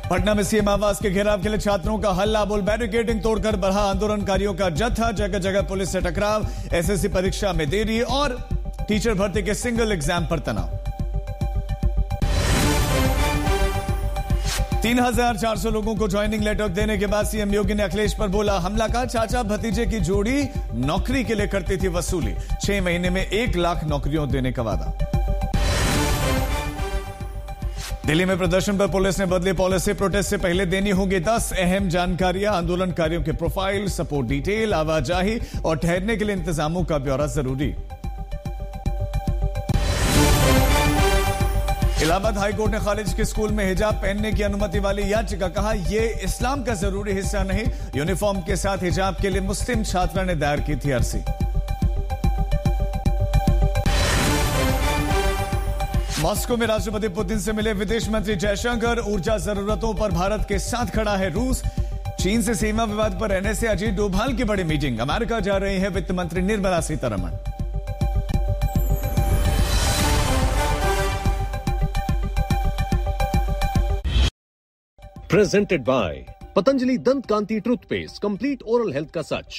पटना में सीएम आवास के घेराव के लिए छात्रों का हल्ला बोल, बैरिकेडिंग तोड़कर बढ़ा आंदोलनकारियों का जत्था, जगह जगह पुलिस से टकराव, एसएससी परीक्षा में देरी और टीचर भर्ती के सिंगल एग्जाम पर तनाव। 3,400 लोगों को ज्वाइनिंग लेटर देने के बाद सीएम योगी ने अखिलेश पर बोला हमला का, चाचा भतीजे की जोड़ी नौकरी के लिए करती थी वसूली, 6 महीने में 1 लाख नौकरियों देने का वादा। दिल्ली में प्रदर्शन पर पुलिस ने बदली पॉलिसी, प्रोटेस्ट से पहले देनी होगी 10 अहम जानकारियां, आंदोलनकारियों के प्रोफाइल, सपोर्ट डिटेल, आवाजाही और ठहरने के लिए इंतजामों का ब्यौरा जरूरी। इलाहाबाद हाईकोर्ट ने कॉलेज के स्कूल में हिजाब पहनने की अनुमति वाली याचिका, कहा यह इस्लाम का जरूरी हिस्सा नहीं, यूनिफॉर्म के साथ हिजाब के लिए मुस्लिम छात्रा ने दायर की थी अर्जी। मॉस्को में राष्ट्रपति पुतिन से मिले विदेश मंत्री जयशंकर, ऊर्जा जरूरतों पर भारत के साथ खड़ा है रूस, चीन से सीमा विवाद पर रहने से अजीत डोभाल की बड़ी मीटिंग, अमेरिका जा रही है वित्त मंत्री निर्मला सीतारमण। प्रेजेंटेड बाय पतंजलि दंत कांति टूथपेस्ट, कंप्लीट ओरल हेल्थ का सच।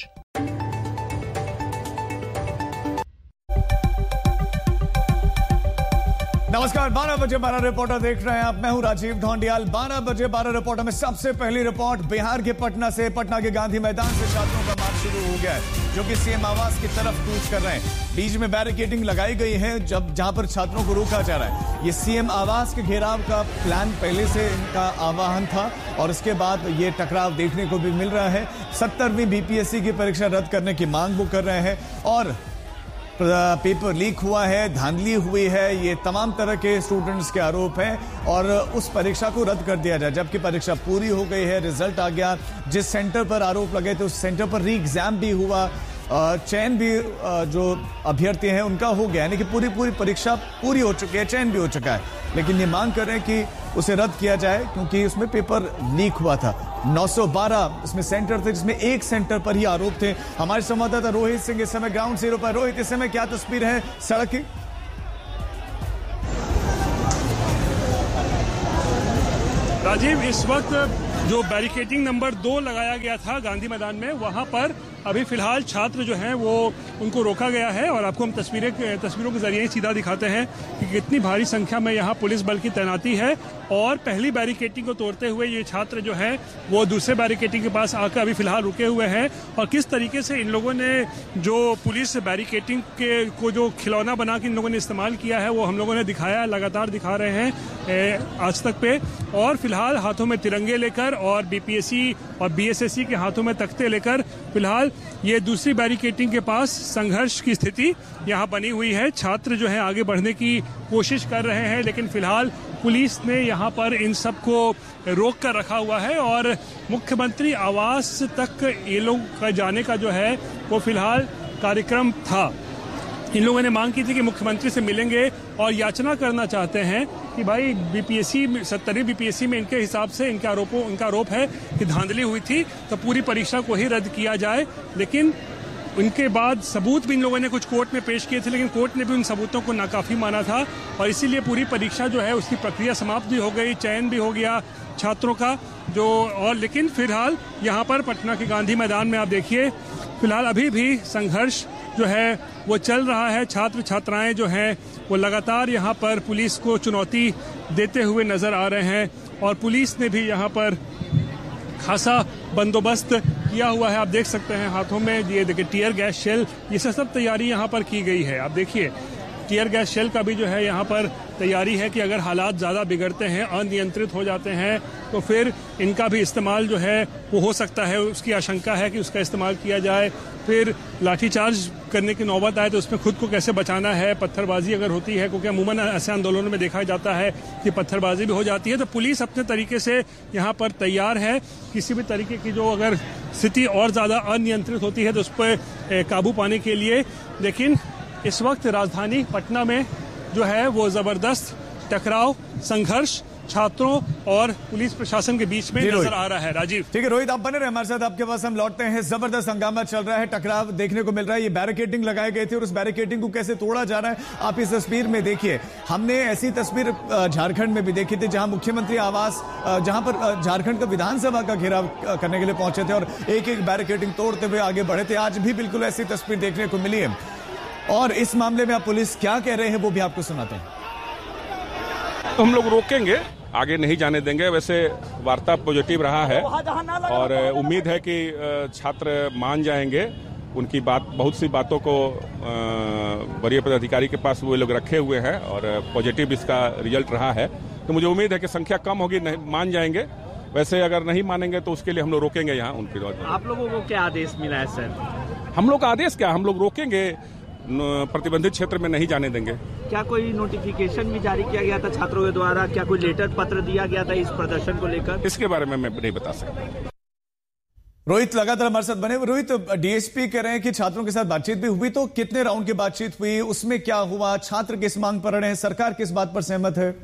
नमस्कार, 12 बजे 12 रिपोर्टर देख रहे हैं आप, मैं हूं राजीव ढोंडियाल। 12 बजे 12 रिपोर्टर में सबसे पहली रिपोर्ट बिहार के पटना से। पटना के गांधी मैदान से छात्रों का मार्च शुरू हो गया है, जो कि सीएम आवास की तरफ कूच कर रहे हैं। बीच में बैरिकेडिंग लगाई गई है जहां पर छात्रों को रोका जा रहा है। ये सीएम आवास के घेराव का प्लान पहले से इनका आह्वान था और इसके बाद ये टकराव देखने को भी मिल रहा है। 70वीं बीपीएससी की परीक्षा रद्द करने की मांग वो कर रहे हैं और पेपर लीक हुआ है, धांधली हुई है, ये तमाम तरह के स्टूडेंट्स के आरोप हैं और उस परीक्षा को रद्द कर दिया जाए। जबकि परीक्षा पूरी हो गई है, रिजल्ट आ गया, जिस सेंटर पर आरोप लगे थे उस सेंटर पर री एग्जाम भी हुआ, चयन भी जो अभ्यर्थी हैं उनका हो गया, यानी कि पूरी परीक्षा पूरी हो चुकी है, चयन भी हो चुका है। लेकिन ये मांग कर रहे हैं कि उसे रद्द किया जाए क्योंकि उसमें पेपर लीक हुआ था। 912 इसमें सेंटर थे जिसमें एक सेंटर पर ही आरोप थे। हमारे संवाददाता रोहित सिंह इस समय ग्राउंड जीरो पर। रोहित, इस समय क्या तस्वीर है सड़क की? राजीव, इस वक्त जो बैरिकेडिंग नंबर 2 लगाया गया था गांधी मैदान में, वहां पर अभी फिलहाल छात्र जो हैं वो उनको रोका गया है और आपको हम तस्वीरों के जरिए सीधा दिखाते हैं कि कितनी भारी संख्या में यहाँ पुलिस बल की तैनाती है और पहली बैरिकेडिंग को तोड़ते हुए ये छात्र जो हैं वो दूसरे बैरिकेडिंग के पास आकर अभी फिलहाल रुके हुए हैं। और किस तरीके से इन लोगों ने जो पुलिस बैरिकेडिंग को जो खिलौना बना के इन लोगों ने इस्तेमाल किया है वो हम लोगों ने दिखाया, लगातार दिखा रहे हैं आज तक पे। और फिलहाल हाथों में तिरंगे लेकर और बीपीएससी और बीएसएससी के हाथों में तख्ते लेकर फिलहाल ये दूसरी बैरिकेडिंग के पास संघर्ष की स्थिति यहाँ बनी हुई है। छात्र जो है आगे बढ़ने की कोशिश कर रहे हैं लेकिन फिलहाल पुलिस ने यहाँ पर इन सबको रोक कर रखा हुआ है और मुख्यमंत्री आवास तक ये लोग का जाने का जो है वो फिलहाल कार्यक्रम था। इन लोगों ने मांग की थी कि मुख्यमंत्री से मिलेंगे और याचना करना चाहते हैं कि भाई बीपीएससी 70वीं बीपीएससी में इनके हिसाब से इनका आरोप है कि धांधली हुई थी, तो पूरी परीक्षा को ही रद्द किया जाए। लेकिन उनके बाद सबूत भी इन लोगों ने कुछ कोर्ट में पेश किए थे लेकिन कोर्ट ने भी उन सबूतों को नाकाफी माना था और इसीलिए पूरी परीक्षा जो है उसकी प्रक्रिया समाप्त भी हो गई, चयन भी हो गया छात्रों का जो। और लेकिन फिलहाल यहाँ पर पटना के गांधी मैदान में आप देखिए फिलहाल अभी भी संघर्ष जो है वो चल रहा है। छात्र छात्राएं जो हैं वो लगातार यहाँ पर पुलिस को चुनौती देते हुए नजर आ रहे हैं और पुलिस ने भी यहाँ पर खासा बंदोबस्त किया हुआ है। आप देख सकते हैं हाथों में ये देखिए टीयर गैस शेल, ये सब तैयारी यहाँ पर की गई है। आप देखिए टीयर गैस शेल का भी जो है यहाँ पर तैयारी है कि अगर हालात ज़्यादा बिगड़ते हैं, अनियंत्रित हो जाते हैं तो फिर इनका भी इस्तेमाल जो है वो हो सकता है, उसकी आशंका है कि उसका इस्तेमाल किया जाए। फिर लाठीचार्ज करने की नौबत आए तो उसमें खुद को कैसे बचाना है, पत्थरबाजी अगर होती है, क्योंकि अमूमन ऐसे आंदोलनों में देखा जाता है कि पत्थरबाजी भी हो जाती है, तो पुलिस अपने तरीके से यहाँ पर तैयार है किसी भी तरीके की जो अगर स्थिति और ज़्यादा अनियंत्रित होती है तो उस पर काबू पाने के लिए। लेकिन इस वक्त राजधानी पटना में जो है वो ज़बरदस्त टकराव, संघर्ष छात्रों और पुलिस प्रशासन के बीच में नजर आ रहा है। राजीव, ठीक है रोहित, आप बने रहे हमारे साथ, आपके पास हम लौटते हैं। जबरदस्त हंगामा चल रहा है, टकराव देखने को मिल रहा है। ये बैरिकेडिंग लगाए गए थे और उस बैरिकेडिंग को कैसे तोड़ा जा रहा है आप इस तस्वीर में देखिए। हमने ऐसी तस्वीर झारखंड में भी देखी थी जहां मुख्यमंत्री आवास, जहां पर झारखंड का विधानसभा का घेराव करने के लिए पहुंचे थे और एक एक बैरिकेडिंग तोड़ते हुए आगे बढ़े थे। आज भी बिल्कुल ऐसी तस्वीर देखने को मिली है और इस मामले में आप पुलिस क्या कह रहे हैं वो भी आपको सुनाते हैं। तो हम लोग रोकेंगे, आगे नहीं जाने देंगे। वैसे वार्ता पॉजिटिव रहा है और उम्मीद है कि छात्र मान जाएंगे। उनकी बात, बहुत सी बातों को वरीय पदाधिकारी के पास वो लोग रखे हुए हैं और पॉजिटिव इसका रिजल्ट रहा है। तो मुझे उम्मीद है कि संख्या कम होगी, मान जाएंगे। वैसे अगर नहीं मानेंगे तो उसके लिए हम लोग रोकेंगे यहाँ उनके द्वारा। आप लोगों को क्या आदेश मिला है सर? हम लोग का आदेश क्या, हम लोग रोकेंगे, प्रतिबंधित क्षेत्र में नहीं जाने देंगे। क्या कोई नोटिफिकेशन भी जारी किया गया था छात्रों के द्वारा? क्या कोई लेटर पत्र दिया गया था इस प्रदर्शन को लेकर? इसके बारे में मैं नहीं बता सकता। रोहित लगातार हमारे साथ बने। रोहित, डीएसपी कह रहे हैं कि छात्रों के साथ बातचीत भी हुई, तो कितने राउंड की बातचीत हुई, उसमें क्या हुआ, छात्र किस मांग पर रहे हैं, सरकार किस बात पर सहमत है?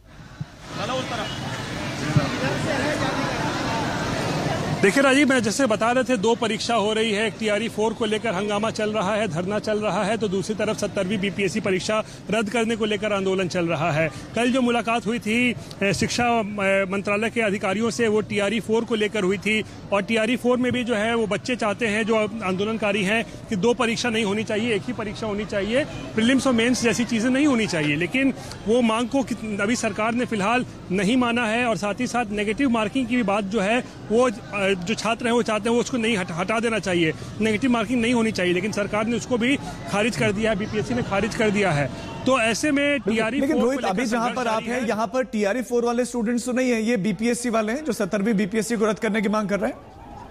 देखिए राजीव, मैं जैसे बता रहे थे, दो परीक्षा हो रही है। एक TRE 4 को लेकर हंगामा चल रहा है, धरना चल रहा है, तो दूसरी तरफ 70वीं BPSC परीक्षा रद्द करने को लेकर आंदोलन चल रहा है। कल जो मुलाकात हुई थी शिक्षा मंत्रालय के अधिकारियों से, वो TRE 4 को लेकर हुई थी और TRE 4 में भी जो है वो बच्चे चाहते हैं, जो आंदोलनकारी हैं, कि दो परीक्षा नहीं होनी चाहिए, एक ही परीक्षा होनी चाहिए, प्रीलिम्स और मेन्स जैसी चीजें नहीं होनी चाहिए। लेकिन वो मांग को अभी सरकार ने फिलहाल नहीं माना है और साथ ही साथ नेगेटिव मार्किंग की भी बात जो है वो जो छात्र हैं वो चाहते हैं वो उसको नहीं हटा देना चाहिए, नेगेटिव मार्किंग नहीं होनी चाहिए, लेकिन सरकार ने उसको भी खारिज कर दिया है, BPSC ने खारिज कर दिया है। तो ऐसे में TRE 4, लेकिन रोहित, अभी जहां पर आप हैं यहाँ पर TRE 4 वाले स्टूडेंट्स तो नहीं है, ये BPSC वाले हैं जो 70वीं BPSC को रद्द करने की मांग कर रहे हैं।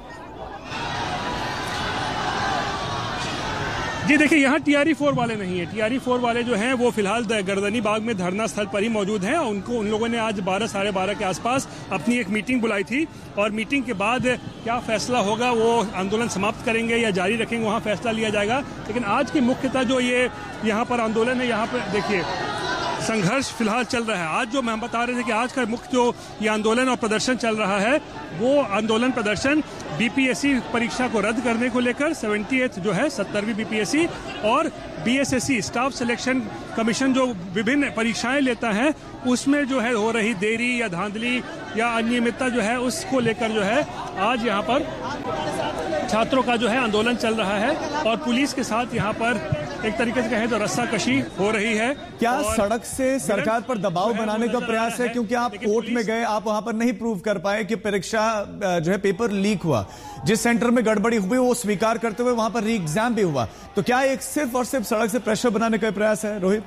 जी देखिए, यहाँ TRE 4 वाले नहीं है। TRE 4 वाले जो हैं वो फिलहाल गर्दनी बाग में धरना स्थल पर ही मौजूद हैं। उन लोगों ने आज 12 साढ़े 12 के आसपास अपनी एक मीटिंग बुलाई थी और मीटिंग के बाद क्या फैसला होगा, वो आंदोलन समाप्त करेंगे या जारी रखेंगे, वहाँ फैसला लिया जाएगा। लेकिन आज की मुख्यतः जो ये यहाँ पर आंदोलन है, यहाँ पर देखिए संघर्ष फिलहाल चल रहा है। आज जो हम बता रहे थे कि आज का मुख्य जो ये आंदोलन और प्रदर्शन चल रहा है, वो आंदोलन प्रदर्शन BPSC परीक्षा को रद्द करने को लेकर 78th जो है 70वीं BPSC और BSSC स्टाफ सिलेक्शन कमीशन जो विभिन्न परीक्षाएं लेता है, उसमें जो है हो रही देरी या धांधली या अनियमितता जो है उसको लेकर जो है आज यहाँ पर छात्रों का जो है आंदोलन चल रहा है और पुलिस के साथ यहाँ पर एक तरीके से कहें तो रस्साकशी हो रही है। क्या सड़क से सरकार पर दबाव बनाने का प्रयास है? क्योंकि आप कोर्ट में गए, आप वहां पर नहीं प्रूव कर पाए कि परीक्षा जो है पेपर लीक हुआ, जिस सेंटर में गड़बड़ी हुई वो स्वीकार करते हुए वहां पर री एग्जाम भी हुआ, तो क्या एक सिर्फ और सिर्फ सड़क से प्रेशर बनाने का प्रयास है रोहित?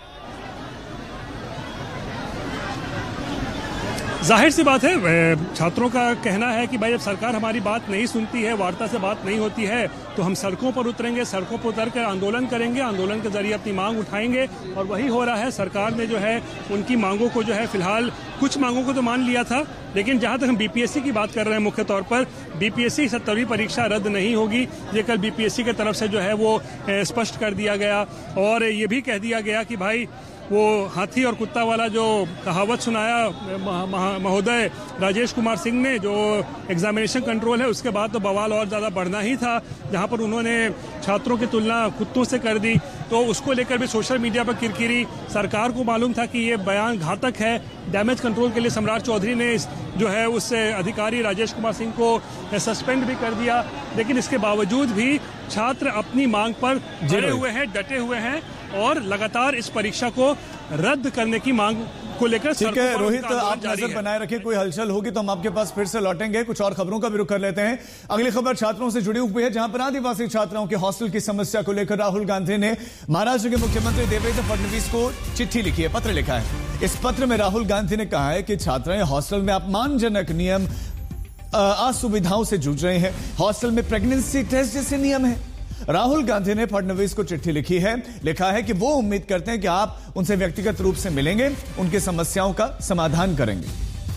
जाहिर सी बात है, छात्रों का कहना है कि भाई जब सरकार हमारी बात नहीं सुनती है, वार्ता से बात नहीं होती है, तो हम सड़कों पर उतरेंगे, सड़कों पर उतरकर आंदोलन करेंगे, आंदोलन के जरिए अपनी मांग उठाएंगे और वही हो रहा है। सरकार ने जो है उनकी मांगों को जो है फिलहाल कुछ मांगों को तो मान लिया था, लेकिन जहां तक हम BPSC की बात कर रहे हैं, मुख्य तौर पर BPSC 70वीं परीक्षा रद्द नहीं होगी, ये कल BPSC की तरफ से जो है वो स्पष्ट कर दिया गया और ये भी कह दिया गया कि भाई वो हाथी और कुत्ता वाला जो कहावत सुनाया महोदय राजेश कुमार सिंह ने, जो एग्जामिनेशन कंट्रोल है, उसके बाद तो बवाल और ज़्यादा बढ़ना ही था, जहां पर उन्होंने छात्रों की तुलना कुत्तों से कर दी। तो उसको लेकर भी सोशल मीडिया पर किरकिरी। सरकार को मालूम था कि ये बयान घातक है। डैमेज कंट्रोल के लिए सम्राट चौधरी ने जो है उस अधिकारी राजेश कुमार सिंह को सस्पेंड भी कर दिया, लेकिन इसके बावजूद भी छात्र अपनी मांग पर अड़े हुए हैं, डटे हुए हैं और लगातार इस परीक्षा को रद्द करने की मांग को लेकर। ठीक है रोहित, आप नजर बनाए रखें, कोई हलचल होगी तो हम आपके पास फिर से लौटेंगे। कुछ और खबरों का भी रुख कर लेते हैं। अगली खबर छात्रों से जुड़ी हुई है, जहां पर आदिवासी छात्राओं के हॉस्टल की समस्या को लेकर राहुल गांधी ने महाराष्ट्र के मुख्यमंत्री देवेंद्र फडणवीस को चिट्ठी लिखी है, पत्र लिखा है। इस पत्र में राहुल गांधी ने कहा है कि छात्राएं हॉस्टल में अपमानजनक नियम, असुविधाओं से जूझ रहे हैं। हॉस्टल में प्रेगनेंसी टेस्ट जैसे नियम है। राहुल गांधी ने फडणवीस को चिट्ठी लिखी है, लिखा है कि वो उम्मीद करते हैं कि आप उनसे व्यक्तिगत रूप से मिलेंगे, उनकी समस्याओं का समाधान करेंगे।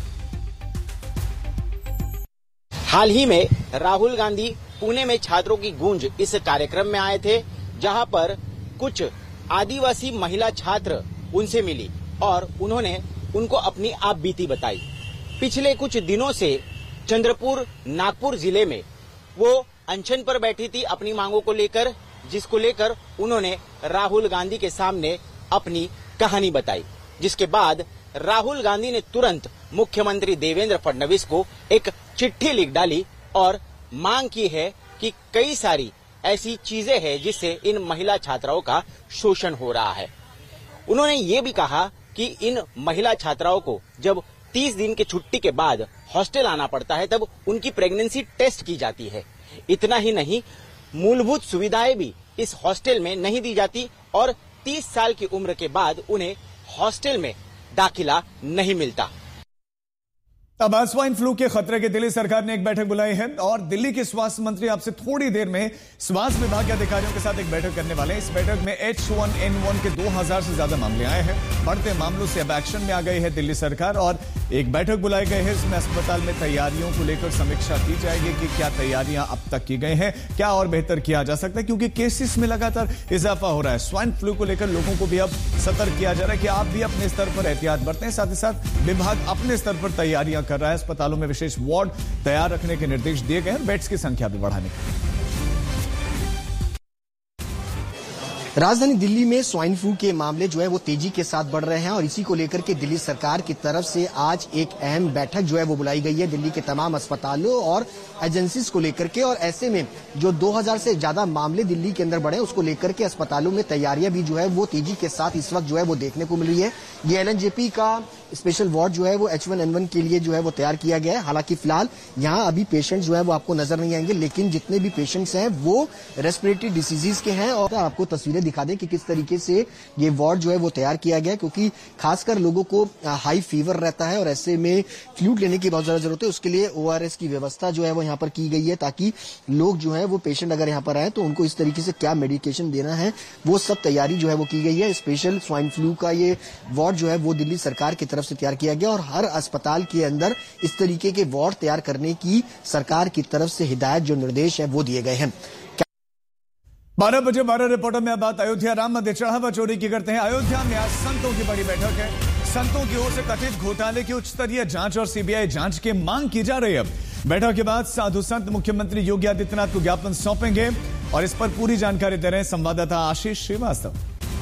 हाल ही में राहुल गांधी पुणे में छात्रों की गूंज इस कार्यक्रम में आए थे, जहां पर कुछ आदिवासी महिला छात्र उनसे मिली और उन्होंने उनको अपनी आप बीती बताई। पिछले कुछ दिनों से चंद्रपुर नागपुर जिले में वो अनशन पर बैठी थी अपनी मांगों को लेकर, जिसको लेकर उन्होंने राहुल गांधी के सामने अपनी कहानी बताई, जिसके बाद राहुल गांधी ने तुरंत मुख्यमंत्री देवेंद्र फडणवीस को एक चिट्ठी लिख डाली और मांग की है कि कई सारी ऐसी चीजें हैं जिससे इन महिला छात्राओं का शोषण हो रहा है। उन्होंने ये भी कहा कि इन महिला छात्राओं को जब 30 दिन की छुट्टी के बाद हॉस्टल आना पड़ता है तब उनकी प्रेगनेंसी टेस्ट की जाती है। इतना ही नहीं, मूलभूत सुविधाएं भी इस हॉस्टल में नहीं दी जाती और 30 साल की उम्र के बाद उन्हें हॉस्टल में दाखिला नहीं मिलता। अब स्वाइन फ्लू के खतरे की दिल्ली सरकार ने एक बैठक बुलाई है और दिल्ली के स्वास्थ्य मंत्री आपसे थोड़ी देर में स्वास्थ्य विभाग के अधिकारियों के साथ एक बैठक करने वाले हैं। इस बैठक में H1N1 के 2000 से ज्यादा मामले आए हैं। बढ़ते मामलों से अब एक्शन में आ गई है दिल्ली सरकार और एक बैठक बुलाई गई है। इसमें अस्पताल में तैयारियों को लेकर समीक्षा की जाएगी कि क्या तैयारियां अब तक की गई हैं, क्या और बेहतर किया जा सकता है, क्योंकि केसेस में लगातार इजाफा हो रहा है। स्वाइन फ्लू को लेकर लोगों को भी अब सतर्क किया जा रहा है कि आप भी अपने स्तर पर एहतियात बरतें। साथ ही साथ विभाग अपने स्तर पर तैयारियां कर रहा है। अस्पतालों में विशेष वार्ड तैयार रखने के निर्देश दिए गए हैं, बेड्स की संख्या भी बढ़ाने की। राजधानी दिल्ली में स्वाइन फ्लू के मामले जो है वो तेजी के साथ बढ़ रहे हैं और इसी को लेकर के दिल्ली सरकार की तरफ से आज एक अहम बैठक जो है वो बुलाई गई है दिल्ली के तमाम अस्पतालों और एजेंसीज को लेकर के। और ऐसे में जो 2000 से ज्यादा मामले दिल्ली के अंदर बढ़े उसको लेकर के अस्पतालों में तैयारियां भी जो है वो तेजी के साथ इस वक्त जो है वो देखने को मिल रही है। ये LNJP का स्पेशल वार्ड जो है वो H1N1 के लिए जो है वो तैयार किया गया है। हालांकि फिलहाल यहाँ अभी पेशेंट जो है वो आपको नजर नहीं आएंगे, लेकिन जितने भी पेशेंट्स हैं वो रेस्पिरेटरी डिसीजेज के हैं। और आपको तस्वीरें दिखा दें कि किस तरीके से ये वार्ड जो है वो तैयार किया गया है, क्योंकि खासकर लोगों को हाई फीवर रहता है और ऐसे में फ्लूइड लेने की बहुत ज्यादा जरूरत है। उसके लिए ORS की व्यवस्था जो है वो यहाँ पर की गई है ताकि लोग जो है वो पेशेंट अगर यहाँ पर आए तो उनको इस तरीके से क्या मेडिकेशन देना है वो सब तैयारी जो है वो की गई है। स्पेशल स्वाइन फ्लू का ये वार्ड जो है वो दिल्ली सरकार की तरफ से तैयार किया गया और हर अस्पताल के अंदर इस तरीके के वार्ड तैयार करने की सरकार की तरफ से हिदायत जो निर्देश है वो दिए गए हैं। 12 बजे 12 रिपोर्टर में अब बात अयोध्या राम मंदिर चढ़ावा चोरी की करते हैं। अयोध्या में आज संतों की बड़ी बैठक है। संतों की ओर से कथित घोटाले की उच्च स्तरीय जांच और CBI जांच की मांग की जा रही है। बैठक के बाद साधु संत मुख्यमंत्री योगी आदित्यनाथ को ज्ञापन सौंपेंगे और इस पर पूरी जानकारी दे रहे हैं संवाददाता आशीष श्रीवास्तव।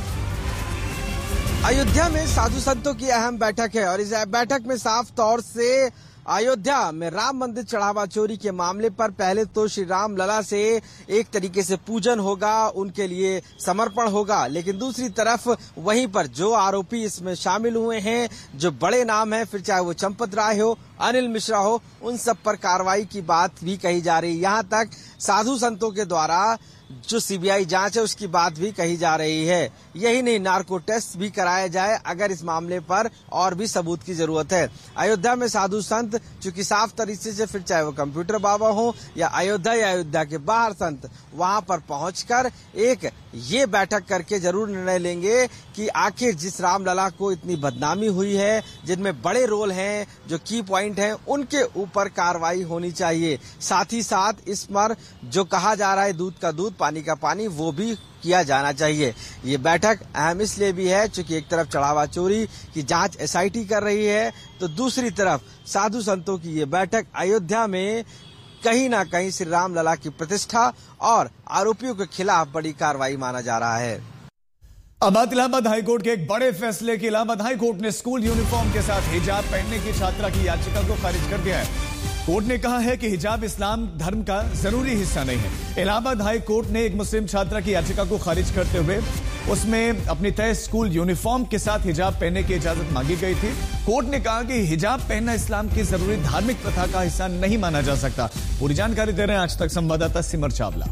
अयोध्या में साधु संतों की अहम बैठक है और इस बैठक में साफ तौर से अयोध्या में राम मंदिर चढ़ावा चोरी के मामले पर पहले तो श्री राम लला से एक तरीके से पूजन होगा, उनके लिए समर्पण होगा, लेकिन दूसरी तरफ वहीं पर जो आरोपी इसमें शामिल हुए हैं, जो बड़े नाम हैं, फिर चाहे वो चंपत राय हो, अनिल मिश्रा हो, उन सब पर कार्रवाई की बात भी कही जा रही है। यहाँ तक साधु संतों के द्वारा जो CBI जांच है उसकी बात भी कही जा रही है। यही नहीं, नार्को टेस्ट भी कराया जाए अगर इस मामले पर और भी सबूत की जरूरत है। अयोध्या में साधु संत चूंकि साफ तरीके से, फिर चाहे वो कंप्यूटर बाबा हो या अयोध्या के बाहर संत, वहां पर पहुंचकर एक ये बैठक करके जरूर निर्णय लेंगे कि आखिर जिस रामलला को इतनी बदनामी हुई है, जिनमें बड़े रोल हैं, जो की पॉइंट हैं, उनके ऊपर कार्रवाई होनी चाहिए। साथ ही साथ इस पर जो कहा जा रहा है दूध का दूध पानी का पानी, वो भी किया जाना चाहिए। ये बैठक अहम इसलिए भी है क्योंकि एक तरफ चढ़ावा चोरी की जांच SIT कर रही है, तो दूसरी तरफ साधु संतों की ये बैठक अयोध्या में कहीं ना कहीं श्री राम लला की प्रतिष्ठा और आरोपियों के खिलाफ बड़ी कार्रवाई माना जा रहा है। अब बात इलाहाबाद हाईकोर्ट के एक बड़े फैसले की। इलाहाबाद हाईकोर्ट ने स्कूल यूनिफॉर्म के साथ हिजाब पहनने की छात्रा की याचिका को खारिज कर दिया है। कोर्ट ने कहा है कि हिजाब इस्लाम धर्म का जरूरी हिस्सा नहीं है। इलाहाबाद हाई कोर्ट ने एक मुस्लिम छात्रा की याचिका को खारिज करते हुए उसमें अपनी तय स्कूल यूनिफॉर्म के साथ हिजाब पहनने की इजाजत मांगी गई थी। कोर्ट ने कहा कि हिजाब पहनना इस्लाम की जरूरी धार्मिक प्रथा का हिस्सा नहीं माना जा सकता। पूरी जानकारी दे रहे हैं आज तक संवाददाता सिमर चावला।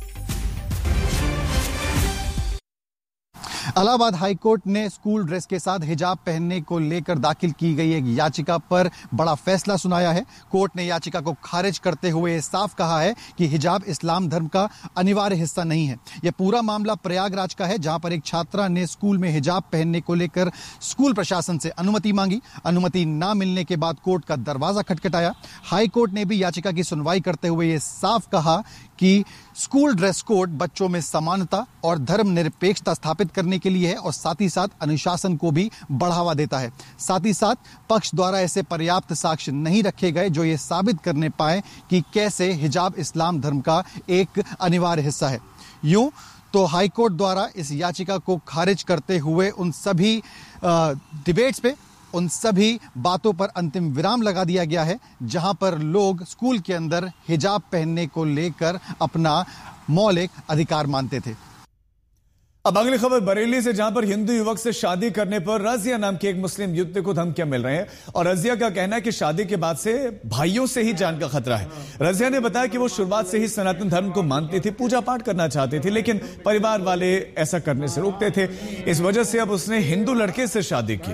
इलाहाबाद हाईकोर्ट ने स्कूल ड्रेस के साथ हिजाब पहनने को लेकर दाखिल की गई एक याचिका पर बड़ा फैसला सुनाया है। कोर्ट ने याचिका को खारिज करते हुए साफ कहा है कि हिजाब इस्लाम धर्म का अनिवार्य हिस्सा नहीं है। यह पूरा मामला प्रयागराज का है, जहां पर एक छात्रा ने स्कूल में हिजाब पहनने को लेकर स्कूल प्रशासन से अनुमति मांगी। अनुमति न मिलने के बाद कोर्ट का दरवाजा खटखटाया। हाईकोर्ट ने भी याचिका की सुनवाई करते हुए ये साफ कहा कि स्कूल ड्रेस कोड बच्चों में समानता और धर्म निरपेक्षता स्थापित करने के के लिए है और साथ ही साथ अनुशासन को भी बढ़ावा देता है। साथ ही साथ पक्ष द्वारा ऐसे पर्याप्त साक्ष्य नहीं रखे गए जो ये साबित करने पाए कि कैसे हिजाब इस्लाम धर्म का एक अनिवार्य हिस्सा है। यूं तो हाईकोर्ट द्वारा इस याचिका को खारिज करते हुए उन सभी डिबेट्स पे, उन सभी बातों पर अंतिम विराम लगा दिया गया है जहां पर लोग स्कूल के अंदर हिजाब पहनने को लेकर अपना मौलिक अधिकार मानते थे। अब अगली खबर बरेली से, जहां पर हिंदू युवक से शादी करने पर रजिया नाम की एक मुस्लिम युवती को धमकियां मिल रही हैं और रजिया का कहना है कि शादी के बाद से भाइयों से ही जान का खतरा है। रजिया ने बताया कि वो शुरुआत से ही सनातन धर्म को मानती थी, पूजा पाठ करना चाहती थी, लेकिन परिवार वाले ऐसा करने से रोकते थे। इस वजह से अब उसने हिंदू लड़के से शादी की।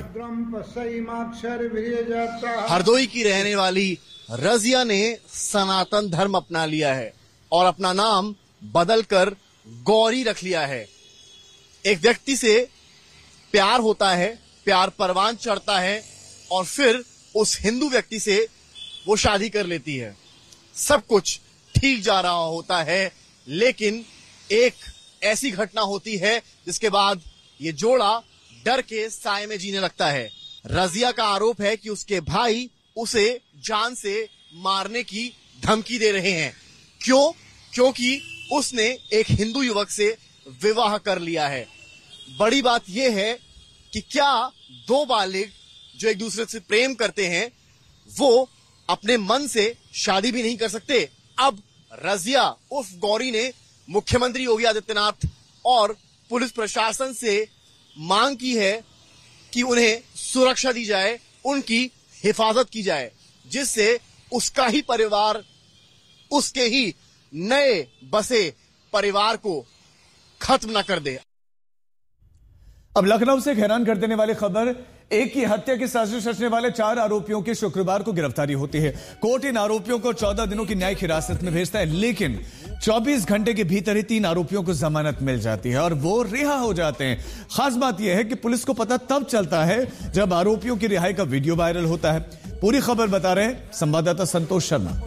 हरदोई की रहने वाली रजिया ने सनातन धर्म अपना लिया है और अपना नाम बदलकर गौरी रख लिया है। एक व्यक्ति से प्यार होता है, प्यार परवान चढ़ता है और फिर उस हिंदू व्यक्ति से वो शादी कर लेती है। सब कुछ ठीक जा रहा होता है, लेकिन एक ऐसी घटना होती है जिसके बाद ये जोड़ा डर के साए में जीने लगता है। रजिया का आरोप है कि उसके भाई उसे जान से मारने की धमकी दे रहे हैं। क्यों? क्योंकि उसने एक हिंदू युवक से विवाह कर लिया है। बड़ी बात यह है कि क्या दो बालिग जो एक दूसरे से प्रेम करते हैं वो अपने मन से शादी भी नहीं कर सकते? अब रजिया उर्फ गौरी ने मुख्यमंत्री योगी आदित्यनाथ और पुलिस प्रशासन से मांग की है कि उन्हें सुरक्षा दी जाए, उनकी हिफाजत की जाए, जिससे उसका ही परिवार, उसके ही नए बसे परिवार को खत्म न कर दे। अब लखनऊ से हैरान कर देने वाली खबर, एक की हत्या की साजिश रचने वाले 4 आरोपियों की शुक्रवार को गिरफ्तारी होती है। कोर्ट इन आरोपियों को 14 दिनों की न्यायिक हिरासत में भेजता है, लेकिन 24 घंटे के भीतर ही 3 आरोपियों को जमानत मिल जाती है और वो रिहा हो जाते हैं। खास बात यह है कि पुलिस को पता तब चलता है जब आरोपियों की रिहाई का वीडियो वायरल होता है। पूरी खबर बता रहे हैं संवाददाता संतोष शर्मा।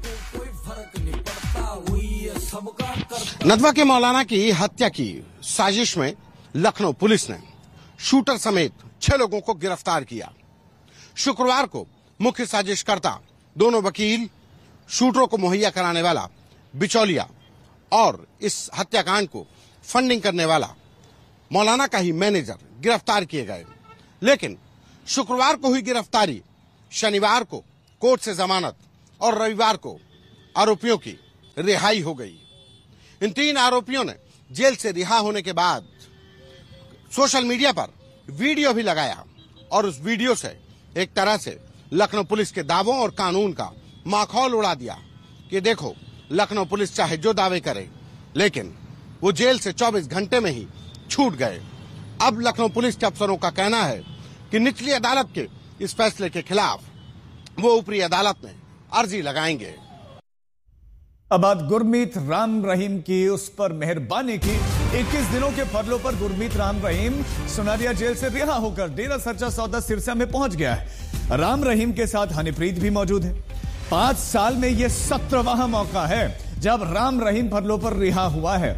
नदवा के मौलाना की हत्या की साजिश में लखनऊ पुलिस ने शूटर समेत 6 लोगों को गिरफ्तार किया। शुक्रवार को मुख्य साजिशकर्ता, दोनों वकील, शूटरों को मुहैया कराने वाला बिचौलिया और इस हत्याकांड को फंडिंग करने वाला मौलाना का ही मैनेजर गिरफ्तार किए गए। लेकिन शुक्रवार को हुई गिरफ्तारी, शनिवार को कोर्ट से जमानत और रविवार को आरोपियों की रिहाई हो गई। इन 3 आरोपियों ने जेल से रिहा होने के बाद सोशल मीडिया पर वीडियो भी लगाया और उस वीडियो से एक तरह से लखनऊ पुलिस के दावों और कानून का माखौल उड़ा दिया कि देखो, लखनऊ पुलिस चाहे जो दावे करे, लेकिन वो जेल से 24 घंटे में ही छूट गए। अब लखनऊ पुलिस के अफसरों का कहना है कि निचली अदालत के इस फैसले के खिलाफ वो ऊपरी अदालत में अर्जी लगाएंगे। अब बात गुरमीत राम रहीम की, उस पर मेहरबानी की। 21 दिनों के फरलों पर गुरमीत राम रहीम सुनारिया जेल से रिहा होकर डेरा सच्चा सौदा सिरसा में पहुंच गया है। राम रहीम के साथ हनीप्रीत भी मौजूद है। 5 साल में यह 17वां मौका है जब राम रहीम फरलों पर रिहा हुआ है।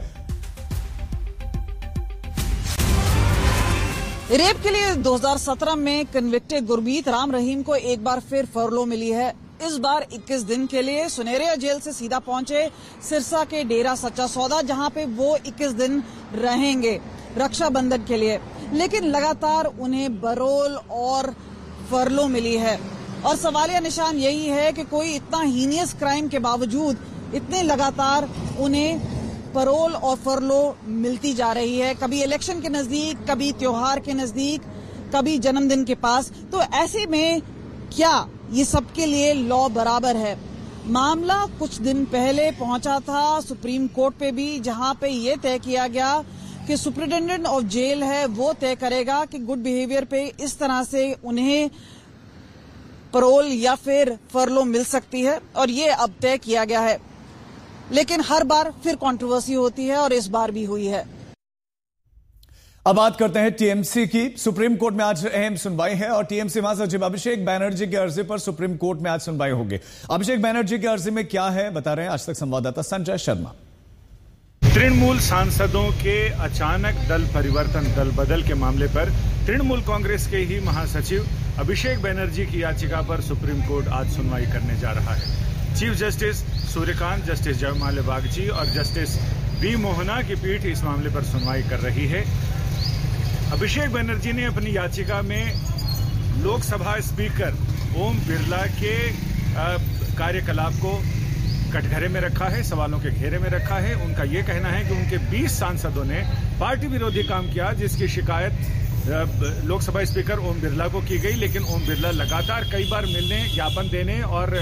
रेप के लिए 2017 में कन्विक्टेड गुरमीत राम रहीम को एक बार फिर फरलो मिली है। इस बार 21 दिन के लिए सुनेरिया जेल से सीधा पहुंचे सिरसा के डेरा सच्चा सौदा, जहां पे वो 21 दिन रहेंगे रक्षाबंधन के लिए। लेकिन लगातार उन्हें बरोल और फरलो मिली है और सवालिया निशान यही है कि कोई इतना हीनियस क्राइम के बावजूद इतने लगातार उन्हें परोल और फरलो मिलती जा रही है, कभी इलेक्शन के नजदीक, कभी त्योहार के नजदीक, कभी जन्मदिन के पास। तो ऐसे में क्या ये सबके लिए लॉ बराबर है? मामला कुछ दिन पहले पहुंचा था सुप्रीम कोर्ट पे भी, जहां पे ये तय किया गया कि सुप्रिंटेंडेंट ऑफ जेल है वो तय करेगा कि गुड बिहेवियर पे इस तरह से उन्हें परोल या फिर फरलो मिल सकती है, और ये अब तय किया गया है। लेकिन हर बार फिर कंट्रोवर्सी होती है और इस बार भी हुई है। अब बात करते हैं टीएमसी की। सुप्रीम कोर्ट में आज अहम सुनवाई है और टीएमसी महासचिव अभिषेक बैनर्जी की अर्जी पर सुप्रीम कोर्ट में आज सुनवाई होगी। अभिषेक बैनर्जी की अर्जी में क्या है, बता रहे हैं आज तक संवाददाता संजय शर्मा। तृणमूल सांसदों के अचानक दल परिवर्तन, दल बदल के मामले पर तृणमूल कांग्रेस के ही महासचिव अभिषेक बनर्जी की याचिका पर सुप्रीम कोर्ट आज सुनवाई करने जा रहा है। Chief justice Suryakant, justice Joymalya Bagchi और जस्टिस बी मोहना की पीठ इस मामले पर सुनवाई कर रही है। अभिषेक बनर्जी ने अपनी याचिका में लोकसभा स्पीकर ओम बिरला के कार्यकलाप को कटघरे में रखा है, सवालों के घेरे में रखा है। उनका यह कहना है कि उनके 20 सांसदों ने पार्टी विरोधी काम किया, जिसकी शिकायत लोकसभा स्पीकर ओम बिरला को की गई, लेकिन ओम बिरला लगातार कई बार मिलने, ज्ञापन देने और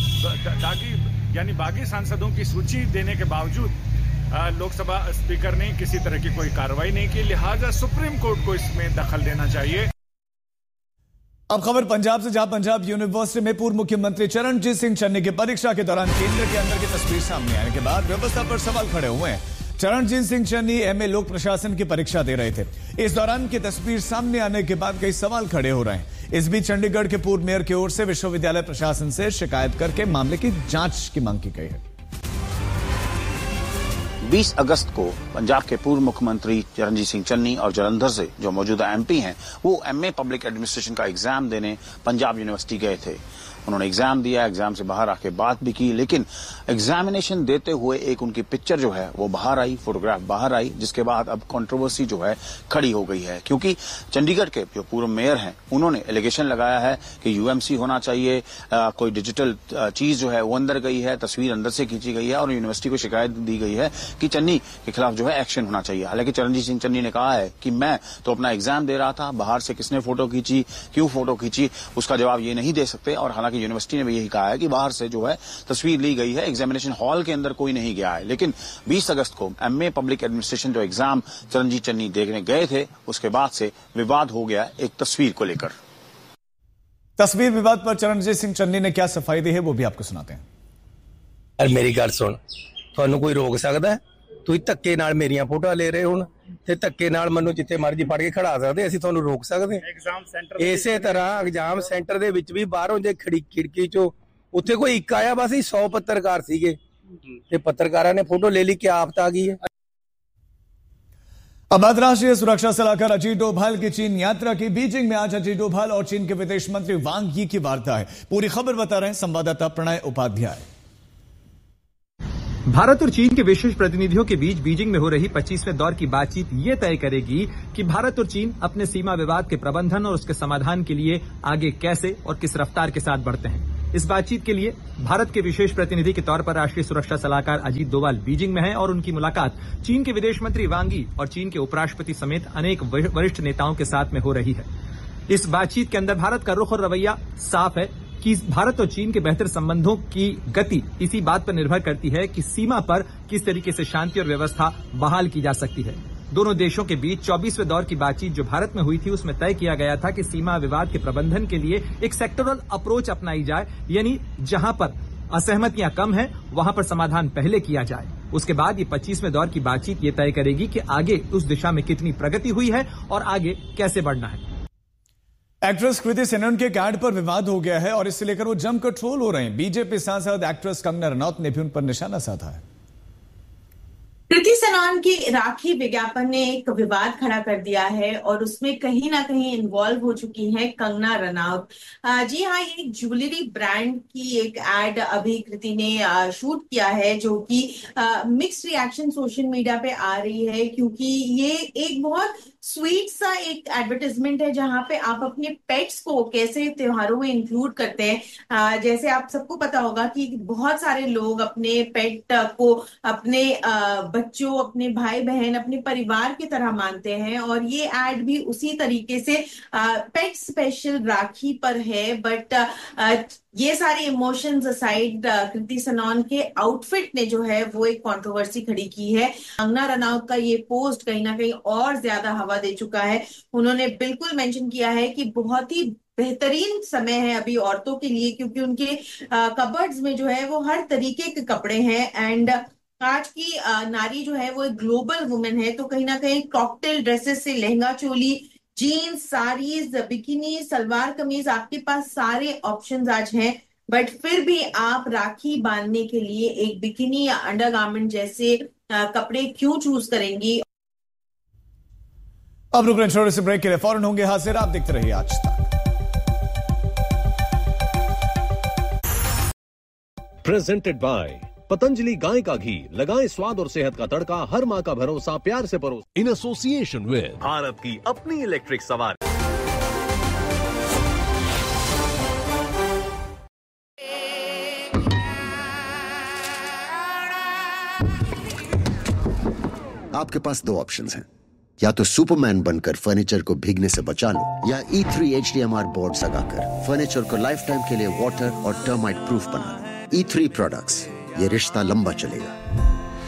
बागी सांसदों की सूची देने के बावजूद लोकसभा स्पीकर ने किसी तरह की कोई कार्रवाई नहीं की। लिहाजा सुप्रीम कोर्ट को इसमें दखल देना चाहिए। अब खबर पंजाब से, जहां पंजाब यूनिवर्सिटी में पूर्व मुख्यमंत्री चरणजीत सिंह चन्नी की परीक्षा के दौरान केंद्र के अंदर की तस्वीर सामने आने के बाद व्यवस्था पर सवाल खड़े हुए हैं। चरणजीत सिंह चन्नी एमए लोक प्रशासन की परीक्षा दे रहे थे। इस दौरान की तस्वीर सामने आने के बाद कई सवाल खड़े हो रहे हैं। इस बीच चंडीगढ़ के पूर्व मेयर की ओर से विश्वविद्यालय प्रशासन से शिकायत करके मामले की जांच की मांग की गई है। 20 अगस्त को पंजाब के पूर्व मुख्यमंत्री चरणजीत सिंह चन्नी और जालंधर से जो मौजूदा एमपी हैं, वो एमए पब्लिक एडमिनिस्ट्रेशन का एग्जाम देने पंजाब यूनिवर्सिटी गए थे। उन्होंने एग्जाम दिया, एग्जाम से बाहर आके बात भी की, लेकिन एग्जामिनेशन देते हुए एक उनकी पिक्चर जो है वो बाहर आई, फोटोग्राफ बाहर आई, जिसके बाद अब कंट्रोवर्सी जो है खड़ी हो गई है। क्योंकि चंडीगढ़ के जो पूर्व मेयर हैं, उन्होंने एलिगेशन लगाया है कि यूएमसी होना चाहिए, कोई डिजिटल चीज जो है वो अंदर गई है, तस्वीर अंदर से खींची गई है और यूनिवर्सिटी को शिकायत दी गई है कि चन्नी के खिलाफ जो है एक्शन होना चाहिए। हालांकि चरणजीत सिंह चन्नी ने कहा है कि मैं तो अपना एग्जाम दे रहा था, बाहर से किसने फोटो खींची, क्यों फोटो खींची, उसका जवाब ये नहीं दे सकते। और हालांकि यूनिवर्सिटी ने भी यही कहा है कि बाहर से जो है तस्वीर ली गई है, एग्जामिनेशन हॉल के अंदर कोई नहीं गया है। लेकिन 20 अगस्त को एमए पब्लिक एडमिनिस्ट्रेशन जो एग्जाम चरणजीत चन्नी देखने गए थे, उसके बाद से विवाद हो गया एक तस्वीर को लेकर। तस्वीर विवाद पर चरणजीत सिंह चन्नी ने क्या सफाई दी है, वो भी आपको सुनाते हैं। मेरी गल सुन, ਤੁਹਾਨੂੰ कोई रोक सकता है? ਤੁਸੀਂ ਧੱਕੇ ਨਾਲ ਮੇਰੀਆਂ ਫੋਟੋਆਂ ਲੈ ਰਹੇ ਹੋ ਤੇ ਧੱਕੇ ਨਾਲ ਮੈਨੂੰ ਜਿੱਥੇ ਮਰਜ਼ੀ ਫੜ ਕੇ ਖੜਾ ਸਕਦੇ, ਅਸੀਂ ਤੁਹਾਨੂੰ ਰੋਕ ਸਕਦੇ? ਐਗਜ਼ਾਮ ਸੈਂਟਰ ਇਸੇ ਤਰ੍ਹਾਂ ਐਗਜ਼ਾਮ ਸੈਂਟਰ ਦੇ ਵਿੱਚ ਵੀ ਬਾਹਰੋਂ ਜੇ ਖਿੜਕੀ ਚੋਂ ਉੱਥੇ ਕੋਈ ਇੱਕ ਆਇਆ, ਬਸ 100 ਪੱਤਰਕਾਰ ਸੀਗੇ ਤੇ ਪੱਤਰਕਾਰਾਂ ਨੇ ਫੋਟੋ ਲੈ ਲਈ, क्या आफत आ गई है? अब अंतर्राष्ट्रीय सुरक्षा सलाहकार अजीत डोभाल की चीन यात्रा की। बीजिंग में आज अजीत डोभाल और चीन के विदेश मंत्री वांग यी की वार्ता है। पूरी खबर बता रहे हैं संवाददाता प्रणय उपाध्याय। भारत और चीन के विशेष प्रतिनिधियों के बीच बीजिंग में हो रही 25वें दौर की बातचीत ये तय करेगी कि भारत और चीन अपने सीमा विवाद के प्रबंधन और उसके समाधान के लिए आगे कैसे और किस रफ्तार के साथ बढ़ते हैं। इस बातचीत के लिए भारत के विशेष प्रतिनिधि के तौर पर राष्ट्रीय सुरक्षा सलाहकार अजीत डोभाल बीजिंग में हैं और उनकी मुलाकात चीन के विदेश मंत्री वांग यी और चीन के उपराष्ट्रपति समेत अनेक वरिष्ठ नेताओं के साथ में हो रही है। इस बातचीत के अंदर भारत का रुख और रवैया साफ है कि भारत और चीन के बेहतर संबंधों की गति इसी बात पर निर्भर करती है कि सीमा पर किस तरीके से शांति और व्यवस्था बहाल की जा सकती है। दोनों देशों के बीच 24वें दौर की बातचीत जो भारत में हुई थी, उसमें तय किया गया था कि सीमा विवाद के प्रबंधन के लिए एक सेक्टरल अप्रोच अपनाई जाए, यानी जहां पर असहमतियां कम है वहां पर समाधान पहले किया जाए। उसके बाद ये 25वें दौर की बातचीत ये तय करेगी कि आगे उस दिशा में कितनी प्रगति हुई है और आगे कैसे बढ़ना है। एक्ट्रेस कृति सेनन के कैड पर विवाद हो गया है और इससे लेकर वो जमकर ट्रोल हो रहे हैं। बीजेपी सांसद एक्ट्रेस कंगना रनौत ने भी उन पर निशाना साधा है। कृति सेनन की राखी विज्ञापन ने एक विवाद खड़ा कर दिया है और उसमें कहीं ना कहीं इन्वॉल्व हो चुकी है कंगना रनौत। जी हाँ, ये एक ज्वेलरी ब्रांड की एक एड अभी कृति ने शूट किया है, जो कि मिक्स्ड रिएक्शन सोशल मीडिया पे आ रही है, क्योंकि ये एक बहुत स्वीट सा एक एडवर्टाइजमेंट है जहां पे आप अपने पेट्स को कैसे त्योहारों में इंक्लूड करते हैं। जैसे आप सबको पता होगा कि बहुत सारे लोग अपने पेट को अपने बच्चों, अपने भाई बहन, अपने परिवार की तरह मानते हैं और ये एड भी उसी तरीके से पेट स्पेशल राखी पर है। बट ये सारे इमोशंस असाइड, कृति सेनन के आउटफिट ने जो है वो एक कंट्रोवर्सी खड़ी की है। कंगना रनौत का ये पोस्ट कहीं ना कहीं और ज्यादा हवा दे चुका है। उन्होंने बिल्कुल मेंशन किया है कि बहुत ही बेहतरीन समय है अभी औरतों के लिए, क्योंकि उनके कबर्ड्स में जो है वो हर तरीके के कपड़े हैं एंड आज की नारी जो है वो एक ग्लोबल वुमेन है। तो कहीं ना कहीं कॉकटेल ड्रेसेस से लहंगा चोली, जीन्स, साड़ीज, बिकिनी, सलवार कमीज, आपके पास सारे ऑप्शंस आज हैं। बट फिर भी आप राखी बांधने के लिए एक बिकिनी या अंडरगारमेंट जैसे कपड़े क्यों चूज करेंगी। अब रुक रहे छोटे से ब्रेक के लिए, फौरन होंगे हाजिर। आप देखते रहिए आज तक। प्रेजेंटेड बाय पतंजलि गाय का घी, लगाएं स्वाद और सेहत का तड़का, हर माँ का भरोसा, प्यार से परोस। इन एसोसिएशन विद भारत की अपनी इलेक्ट्रिक सवारी। आपके पास दो ऑप्शंस हैं, या तो सुपरमैन बनकर फर्नीचर को भीगने से बचा लो, या E3 HDMR बोर्ड लगाकर फर्नीचर को लाइफ टाइम के लिए वाटर और टर्माइट प्रूफ बना लो। E3 प्रोडक्ट्स, ये रिश्ता लंबा चलेगा।